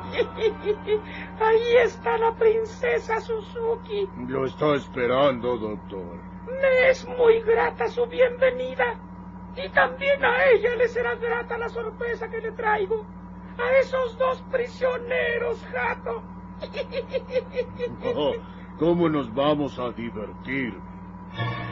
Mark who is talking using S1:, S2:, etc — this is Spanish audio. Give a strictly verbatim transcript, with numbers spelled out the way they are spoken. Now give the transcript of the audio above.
S1: Ahí está la princesa Suzuki.
S2: Lo está esperando, doctor.
S1: Me es muy grata su bienvenida. Y también a ella le será grata la sorpresa que le traigo. A esos dos prisioneros, Jato.
S2: Oh, ¿cómo nos vamos a divertir?